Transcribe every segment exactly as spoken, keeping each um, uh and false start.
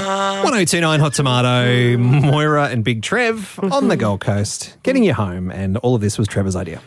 one oh two point nine Hot Tomato, Moira and Big Trev on the Gold Coast, getting you home. And all of this was Trevor's idea.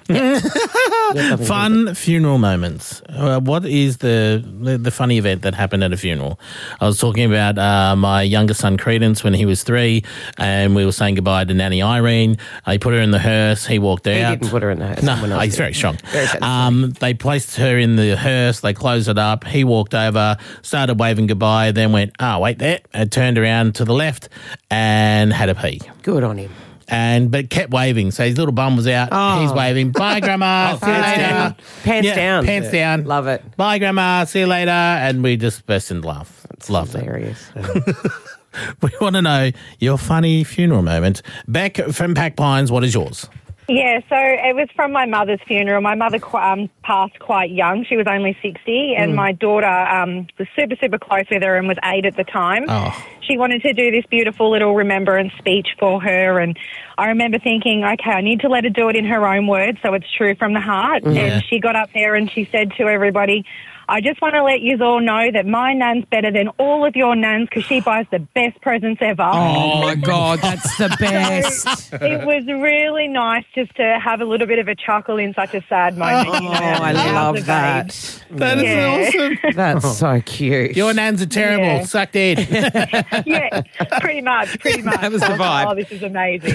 Fun funeral moments. Uh, what is the, the the funny event that happened at a funeral? I was talking about uh, my younger son Credence when he was three, and we were saying goodbye to Nanny Irene. I put her in the hearse. He walked out. He didn't put her in the hearse. No, Someone else he's did. very strong. Very um, they placed her in the hearse. They closed it up. He walked over, started waving goodbye, then went, oh, wait there, and turned around to the left and had a pee. Good on him. And but kept waving, so his little bum was out. Oh. He's waving. Bye, Grandma. See you pants later. down. Pants Yeah, down. Pants Yeah. down. Love it. Bye, Grandma. See you later. And we just burst into laugh. It's Loved it. hilarious. We want to know your funny funeral moment. Beck from Pack Pines, what is yours? Yeah, so it was from my mother's funeral. My mother qu- um, passed quite young. She was only sixty, and my daughter um, was super, super close with her and was eight at the time. Oh. She wanted to do this beautiful little remembrance speech for her, and I remember thinking, okay, I need to let her do it in her own words so it's true from the heart. Yeah. And she got up there and she said to everybody, I just want to let you all know that my nan's better than all of your nans because she buys the best presents ever. Oh, my God, that's the best. It was really nice just to have a little bit of a chuckle in such a sad moment. Oh, you know, I out love of that. age. That is Yeah. awesome. That's so cute. Your nans are terrible. Yeah. Suck dead. Yeah, pretty much, pretty much. That was the I vibe. Oh, this is amazing.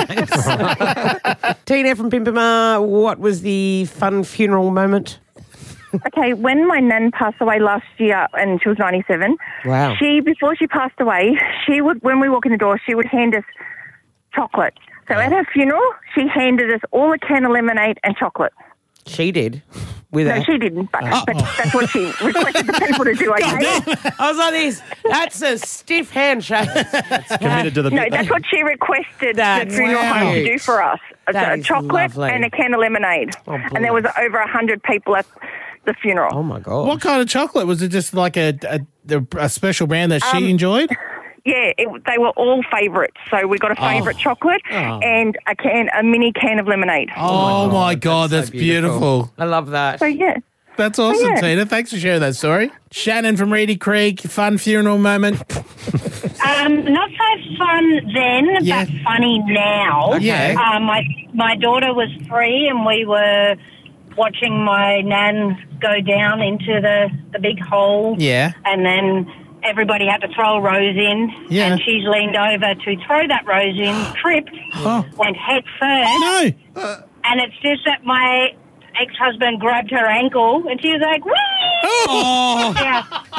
Nice. Tina from Pimpama, what was the fun funeral moment? Okay, when my nan passed away last year, and she was ninety-seven, Wow. she, before she passed away, she would, when we walk in the door, she would hand us chocolate. So at her funeral, she handed us all a can of lemonade and chocolate. She did. With No, her. she didn't, but, but that's what she requested the people to do, okay? I was like this. That's a stiff handshake. Committed to the No, bit. that's what she requested That's the funeral home to cute. do for us. It's That a is chocolate lovely. and a can of lemonade. Oh, and there was over a hundred people at the funeral. Oh, my God. What kind of chocolate? Was it just like a, a, a special brand that she Um, enjoyed? Yeah, it, they were all favourites. So we got a favourite chocolate and a can, a mini can of lemonade. Oh, my God, that's, so beautiful. I love that. So yeah. That's awesome, yeah. Tina. Thanks for sharing that story. Shannon from Reedy Creek, fun funeral moment. Um, not so fun then, Yeah. but funny now. Yeah. Uh, my my daughter was three, and we were watching my nan go down into the, the big hole. Yeah. And then everybody had to throw a rose in. Yeah. And she's leaned over to throw that rose in, tripped, Oh. went head first. No. And it's just that my ex-husband grabbed her ankle, and she was like, whee! Oh. Yeah.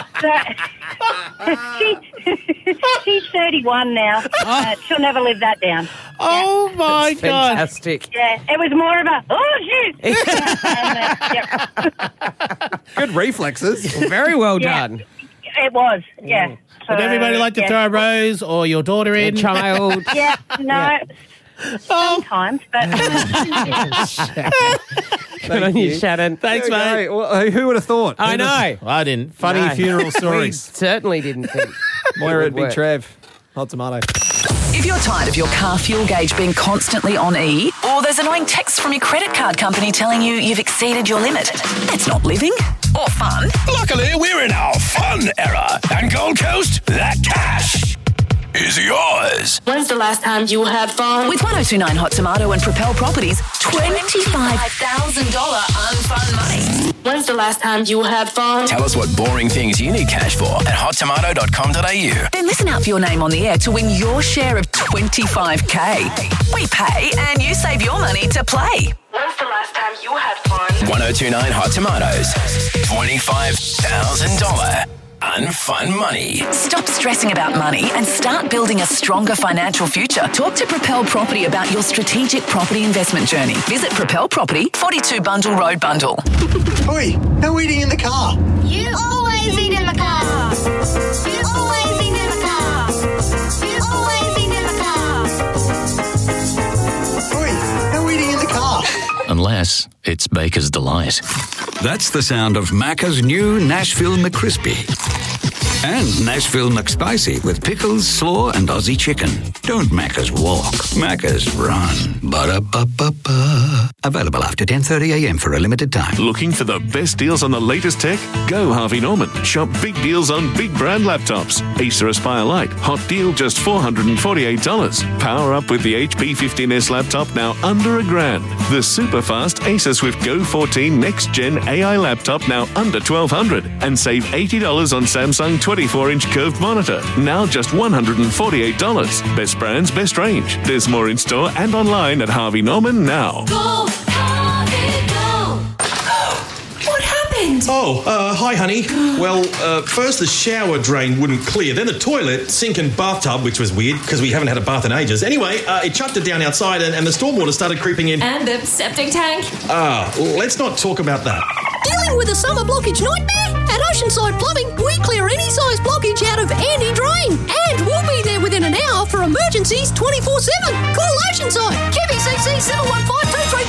So, she, she's thirty-one now. Uh, she'll never live that down. Oh, my That's God. fantastic. Yeah, it was more of a, oh, shit. Yeah, and, uh, yeah, Good reflexes. Very well Yeah. done. it was, yeah. Would So, everybody like to yeah. throw a rose or your daughter in? Child. Yeah, no, sometimes, but Good on you, Shannon. Thanks, There we mate. go. Well, who would have thought? I know. I didn't. Funny No. funeral We stories. certainly didn't think. Moira it and would Big work. Trev. Hot Tomato. If you're tired of your car fuel gauge being constantly on E, or there's annoying texts from your credit card company telling you you've exceeded your limit, it's not living or fun. Luckily, we're in our fun era. And Gold Coast, that cash is yours. When's the last time you had fun? With one oh two point nine Hot Tomato and Propel Properties, twenty-five thousand dollars unfun money. When's the last time you had fun? Tell us what boring things you need cash for at hot tomato dot com dot a u. Then listen out for your name on the air to win your share of twenty-five K. We pay and you save your money to play. When's the last time you had fun? one oh two point nine Hot Tomatoes. twenty-five thousand dollars unfun money. Stop stressing about money and start building a stronger financial future. Talk to Propel Property about your strategic property investment journey. Visit Propel Property, forty-two Bundle Road, Bundle. Oi, no eating in the car. You always eat in the car. You always eat in the car. You always eat in the car. Oi, no eating in the car. Unless it's Baker's Delight. That's the sound of Macca's new Nashville McCrispy. And Nashville McSpicy with pickles, slaw and Aussie chicken. Don't Macca's walk, Macca's run. Ba-da-ba-ba-ba. Available after ten thirty a m for a limited time. Looking for the best deals on the latest tech? Go Harvey Norman. Shop big deals on big brand laptops. Acer Aspire Lite, hot deal just four hundred forty-eight dollars. Power up with the H P fifteen S laptop now under a grand. The super fast Acer Swift Go fourteen Next Gen A I laptop now under twelve hundred dollars. And save eighty dollars on Samsung twenty-four inch curved monitor, now just one hundred forty-eight dollars. Best brands, best range. There's more in store and online at Harvey Norman now. Go, Harvey, go. What happened? Oh, uh, hi, honey. Well, uh, first the shower drain wouldn't clear, then the toilet, sink and bathtub, which was weird because we haven't had a bath in ages. Anyway, uh, it chucked it down outside and, and the stormwater started creeping in. And the septic tank? Ah, let's not talk about that. Dealing with a summer blockage nightmare? At Oceanside Plumbing, we clear any size blockage out of any drain. And we'll be there within an hour for emergencies twenty-four seven. Call Oceanside, Q B C C seven one five two three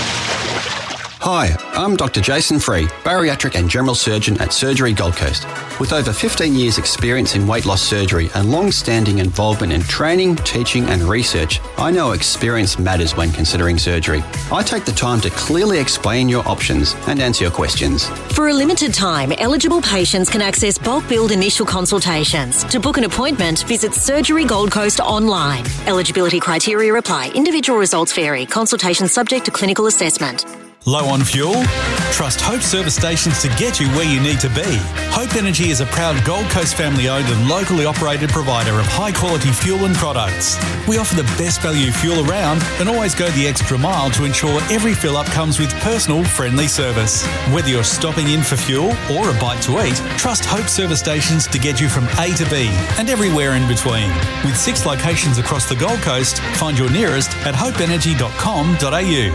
three. Hi, I'm Doctor Jason Free, bariatric and general surgeon at Surgery Gold Coast. With over fifteen years experience in weight loss surgery and long-standing involvement in training, teaching and research, I know experience matters when considering surgery. I take the time to clearly explain your options and answer your questions. For a limited time, eligible patients can access bulk billed initial consultations. To book an appointment, visit Surgery Gold Coast online. Eligibility criteria apply. Individual results vary. Consultation subject to clinical assessment. Low on fuel? Trust Hope Service Stations to get you where you need to be. Hope Energy is a proud Gold Coast family-owned and locally operated provider of high-quality fuel and products. We offer the best value fuel around and always go the extra mile to ensure every fill-up comes with personal, friendly service. Whether you're stopping in for fuel or a bite to eat, trust Hope Service Stations to get you from A to B and everywhere in between. With six locations across the Gold Coast, find your nearest at hope energy dot com dot a u.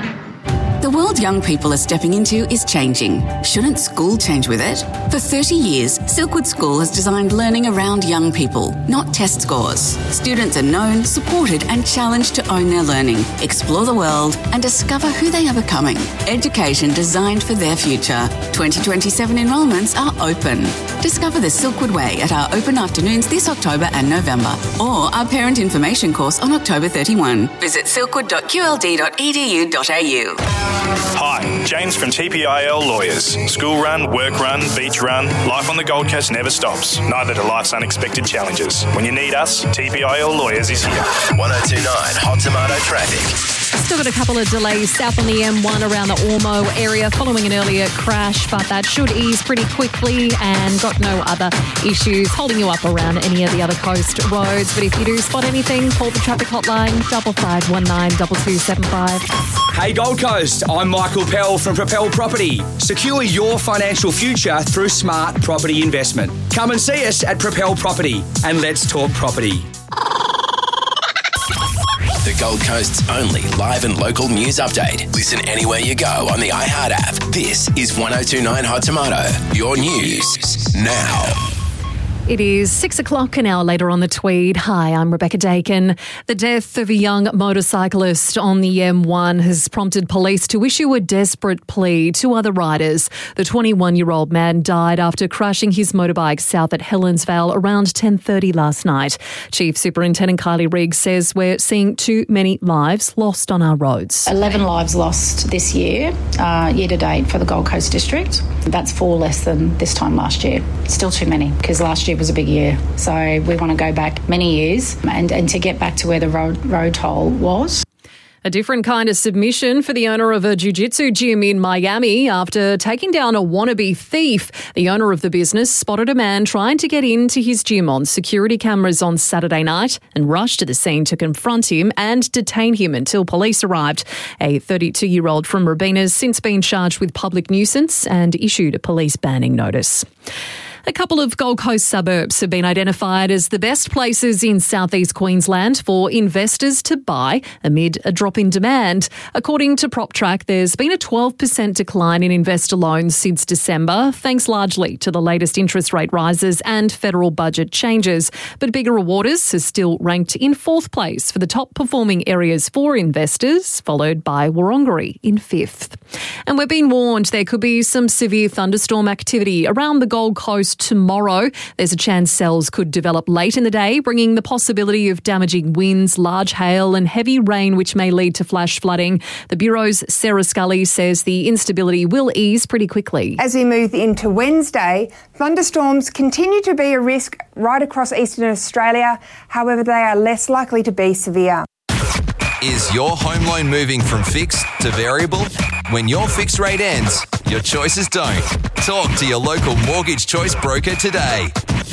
The world young people are stepping into is changing. Shouldn't school change with it? For thirty years, Silkwood School has designed learning around young people, not test scores. Students are known, supported and challenged to own their learning, explore the world and discover who they are becoming. Education designed for their future. twenty twenty-seven enrolments are open. Discover the Silkwood Way at our open afternoons this October and November, or our parent information course on October thirty-first. Visit silkwood dot q l d dot e d u dot a u. Hi, James from T P I L Lawyers. School run, work run, beach run, life on the Gold Coast never stops. Neither do life's unexpected challenges. When you need us, T P I L Lawyers is here. one oh two point nine Hot Tomato Traffic. Still got a couple of delays south on the M one around the Ormo area following an earlier crash, but that should ease pretty quickly and got no other issues holding you up around any of the other coast roads. But if you do spot anything, call the traffic hotline, double five one nine double two seven five. Hey Gold Coast, I'm Michael Pell from Propel Property. Secure your financial future through smart property investment. Come and see us at Propel Property and let's talk property. The Gold Coast's only live and local news update. Listen anywhere you go on the iHeart app. This is one oh two point nine Hot Tomato. Your news now. It is six o'clock, an hour later on the Tweed. Hi, I'm Rebecca Dakin. The death of a young motorcyclist on the M one has prompted police to issue a desperate plea to other riders. The twenty-one-year-old man died after crashing his motorbike south at Helensvale around ten thirty last night. Chief Superintendent Kylie Riggs says we're seeing too many lives lost on our roads. eleven lives lost this year, uh, year to date for the Gold Coast District. That's four less than this time last year. Still too many because last year was a big year. So we want to go back many years and, and to get back to where the road, road toll was. A different kind of submission for the owner of a jiu-jitsu gym in Miami after taking down a wannabe thief. The owner of the business spotted a man trying to get into his gym on security cameras on Saturday night and rushed to the scene to confront him and detain him until police arrived. A thirty-two-year-old from Robina has since been charged with public nuisance and issued a police banning notice. A couple of Gold Coast suburbs have been identified as the best places in southeast Queensland for investors to buy amid a drop in demand. According to PropTrack, there's been a twelve percent decline in investor loans since December, thanks largely to the latest interest rate rises and federal budget changes. But Bigger Waters is still ranked in fourth place for the top performing areas for investors, followed by Wurundjeri in fifth. And we've been warned there could be some severe thunderstorm activity around the Gold Coast tomorrow. There's a chance cells could develop late in the day, bringing the possibility of damaging winds, large hail and heavy rain, which may lead to flash flooding. The Bureau's Sarah Scully says the instability will ease pretty quickly. As we move into Wednesday, thunderstorms continue to be a risk right across eastern Australia. However, they are less likely to be severe. Is your home loan moving from fixed to variable? When your fixed rate ends, your choices don't. Talk to your local Mortgage Choice broker today.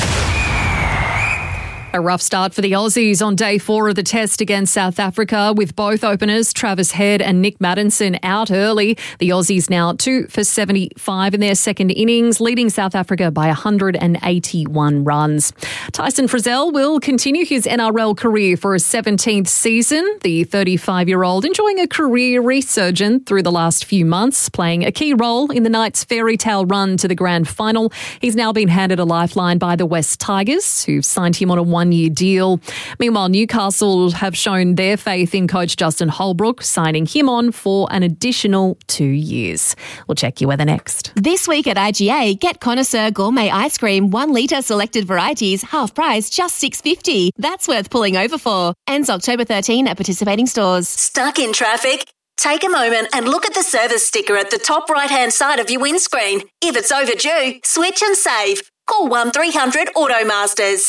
A rough start for the Aussies on day four of the test against South Africa, with both openers Travis Head and Nick Maddinson out early. The Aussies now two for seventy-five in their second innings, leading South Africa by one hundred eighty-one runs. Tyson Frizzell will continue his N R L career for a seventeenth season. The thirty-five-year-old enjoying a career resurgence through the last few months, playing a key role in the Knights' fairy tale run to the grand final. He's now been handed a lifeline by the West Tigers, who've signed him on a one one-year deal. Meanwhile, Newcastle have shown their faith in coach Justin Holbrook, signing him on for an additional two years. We'll check your weather next. This week at I G A, get Connoisseur Gourmet Ice Cream, one litre selected varieties, half price, just six dollars fifty. That's worth pulling over for. Ends October thirteenth at participating stores. Stuck in traffic? Take a moment and look at the service sticker at the top right-hand side of your windscreen. If it's overdue, switch and save. Call one three hundred Automasters.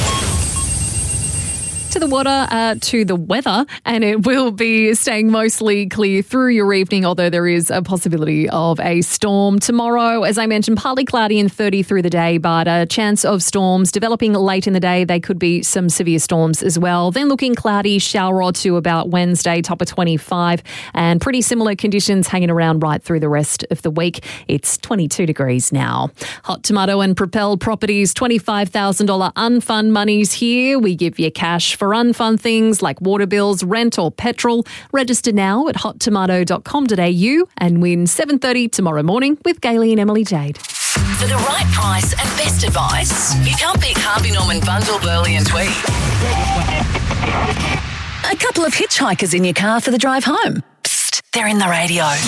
To the water, uh, to the weather, and it will be staying mostly clear through your evening, although there is a possibility of a storm tomorrow. As I mentioned, partly cloudy and thirty through the day, but a chance of storms developing late in the day. They could be some severe storms as well. Then looking cloudy, shower or two about Wednesday, top of twenty-five, and pretty similar conditions hanging around right through the rest of the week. It's twenty-two degrees now. Hot Tomato and Propel Properties twenty-five thousand dollars unfund monies here. We give you cash for unfund things like water bills, rent or petrol. Register now at hot tomato dot com dot a u and win seven thirty tomorrow morning with Gailey and Emily Jade. For the right price and best advice, you can't beat Harvey Norman Bundle, Burley and Tweed. A couple of hitchhikers in your car for the drive home. Psst, they're in the radio.